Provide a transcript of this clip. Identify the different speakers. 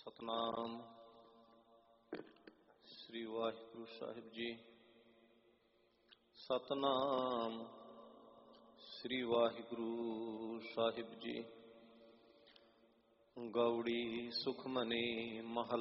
Speaker 1: Satnam Sri Waheguru Sahib ji. Satnam Sri Waheguru Sahib ji. Gauri Sukhmani Mohalla